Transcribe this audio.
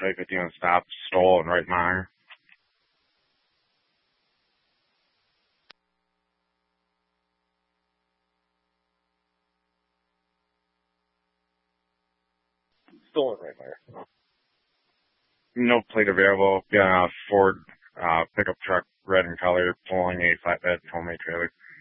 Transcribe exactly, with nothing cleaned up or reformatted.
type fifty on stop, stolen right mine. Stolen right mine. No plate available. Yeah, Ford uh, pickup truck, red in color, pulling a flatbed homemade trailer.